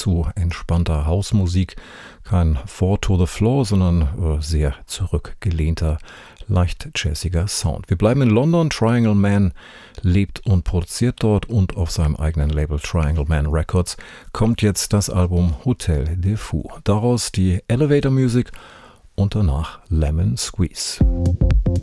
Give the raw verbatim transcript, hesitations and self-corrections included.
zu entspannter Hausmusik. Kein Four to the Floor, sondern äh, sehr zurückgelehnter, leicht jazziger Sound. Wir bleiben in London. Triangle Man lebt und produziert dort und auf seinem eigenen Label Triangle Man Records kommt jetzt das Album Hotel de Fou. Daraus die Elevator Music und danach Lemon Squeeze.